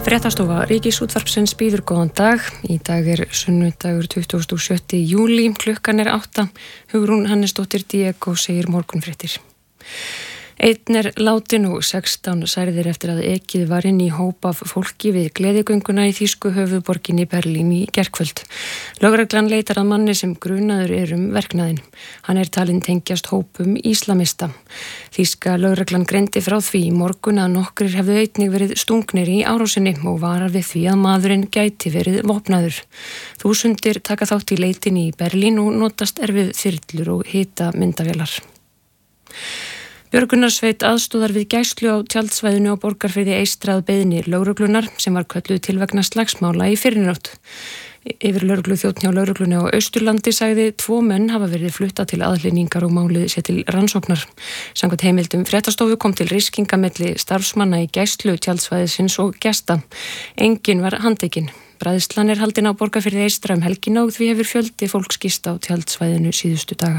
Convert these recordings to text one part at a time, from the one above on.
Fréttastofa Ríkisútvarpsins býður góðan dag. Í dag sunnudagur 27. júlí, klukkan 8. Hugrún Hannesdóttir Diego segir morgunfréttir. Einn látin og 16 særðir eftir að ekið var inn í hóp af fólki við gleðigönguna í þýsku höfuðborginni Berlín í gærkvöld. Lögreglan leitar að manni sem grunaður verknaðinn. Hann talinn tengjast hópum íslamista. Þýska lögreglan greindi frá því í morgun að nokkrir hefðu einnig verið stungnir í árásinni og varar við því að maðurinn gæti verið vopnaður. Þúsundir taka þátt í leitinni í Berlín og notast við þyrlur og hitamyndavélar. Björgunarsveit aðstóðar við gæslu á tjaldsvæðinu á Borgarfirði eystra að beiðni lögreglunar sem var kölluð til vegna slagsmála í fyrrinótt. Yfirlögregluþjónn hjá lögreglunni á Austurlandi sagði 2 menn hafa verið flutta til aðhlynningar og málið sé til rannsóknar. Samkvæmt heimildum fréttastofu kom til riskinga milli starfsmanna í gæslu tjaldsvæðisins og gesta. Enginn var handtekinn. Bræðslan haldin á Borgarfirði eystra helgina og því hefur fjöldi fólks gist á tjaldsvæðinu síðustu daga.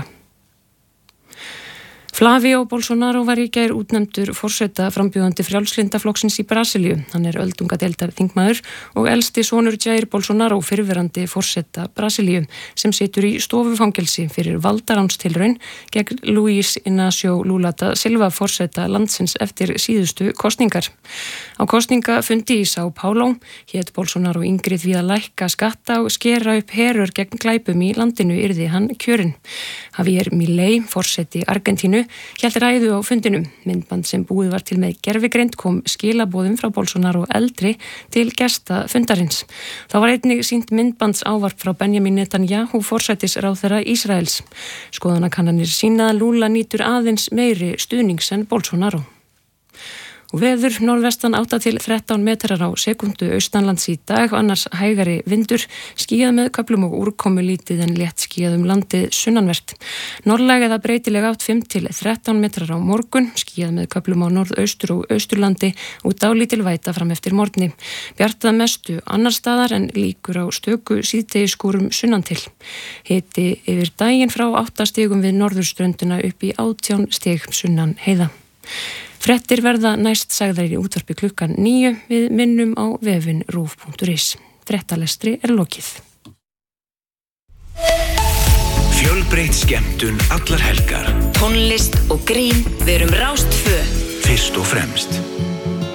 Flávio Bolsonaro var í gær útnefndur forseta frambjóðandi frjálslyndaflokksins í Brasilíu. Hann öldungadeildar þingmaður og elsti sonur Jair Bolsonaro fyrrverandi forseta Brasilíu sem situr í stofufangelsi fyrir valdaránstilraun gegn Luís Inácio Lula da Silva forseta landsins eftir síðustu kosningar. Á kosningafundi í São Paulo hét Bolsonaro yngrið við að lækka skatta og skera upp herör gegn glæpum í landinu yrði hann kjörinn. Javier Milei, forseti Argentínu, hélt ræðu á fundinum. Myndband sem búið var til með gervigreind kom skilaboðum frá Bolsonaro eldri til gesta fundarins. Þá var einnig sýnt myndbands ávarp frá Benjamin Netanyahu, forsætisráðherra Ísraels. Skoðanakannanir sýna að Lula nýtur aðeins meiri stuðnings en Bolsonaro. Og veður norðvestan 8 til 13 metrar á sekundu austanlands í dag og annars hægari vindur, skýjað með köflum og úrkomu lítið en létt skýjað landið sunnanvert. Norðlæg eða breytileg átt 5 til 13 metrar á morgun, skýjað með köflum á norðaustur og austurlandi og dálítil væta fram eftir morgni. Bjartað mestu annar staðar en líkur á stöku síðdegisskúrum sunnan til. Hiti yfir daginn frá 8 stigum við norðurströndina upp í 18 stig sunnan heiða. Fréttir verða næst sagðar í útvarpi klukkan 9. Við minnum á vefinn rúv.is. Fréttalestri lokið. Fjölbreytt skemmtun allar helgar. Tónlist og grín, við erum Rás 2. Fyrst og fremst.